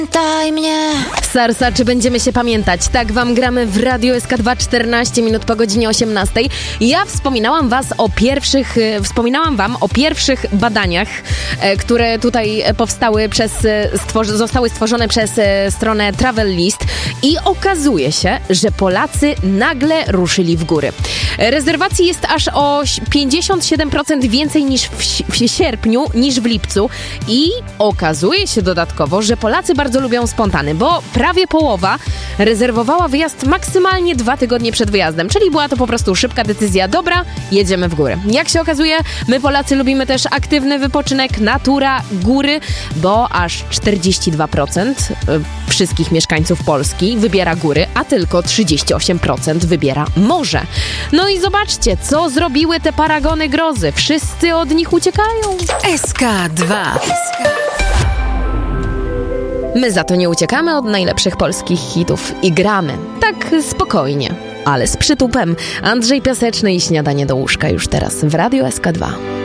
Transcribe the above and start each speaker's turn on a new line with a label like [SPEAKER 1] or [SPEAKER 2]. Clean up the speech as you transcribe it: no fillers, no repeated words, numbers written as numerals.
[SPEAKER 1] Pamiętaj mnie.
[SPEAKER 2] Sarsa, czy będziemy się pamiętać? Tak wam gramy w Radio SK2 14 minut po godzinie 18. Ja wspominałam wam o pierwszych badaniach, które tutaj powstały zostały stworzone przez stronę Travel List i okazuje się, że Polacy nagle ruszyli w góry. Rezerwacji jest aż o 57% więcej niż w sierpniu, niż w lipcu i okazuje się dodatkowo, że Polacy bardzo lubią spontany, bo prawie połowa rezerwowała wyjazd maksymalnie 2 tygodnie przed wyjazdem, czyli była to po prostu szybka decyzja, dobra, jedziemy w góry. Jak się okazuje, my Polacy lubimy też aktywny wypoczynek, natura, góry, bo aż 42% wszystkich mieszkańców Polski wybiera góry, a tylko 38% wybiera morze. No i zobaczcie, co zrobiły te paragony grozy. Wszyscy od nich uciekają.
[SPEAKER 1] SK2.
[SPEAKER 2] My za to nie uciekamy od najlepszych polskich hitów i gramy. Tak spokojnie, ale z przytupem. Andrzej Piaseczny i Śniadanie do łóżka już teraz w Radio SK2.